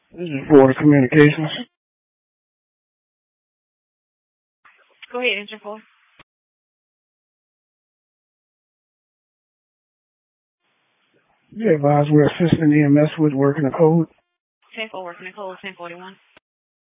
This is Florida Communications. Go ahead, answer call. Yeah, advise we're assisting EMS with working the code. 10-4 working the code, 1041.